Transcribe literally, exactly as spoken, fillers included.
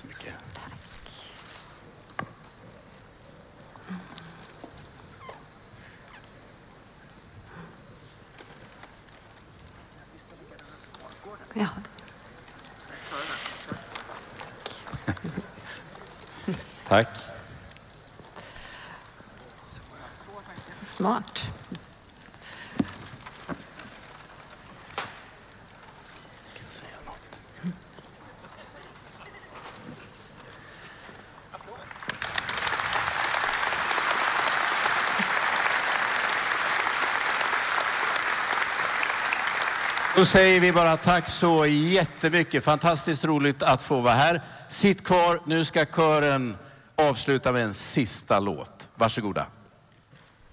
så mycket. Ja. Tack. Smart. Ska jag säga något? Då säger vi bara tack så jättemycket. Fantastiskt roligt att få vara här. Sitt kvar, nu ska kören avsluta med en sista låt. Varsågoda.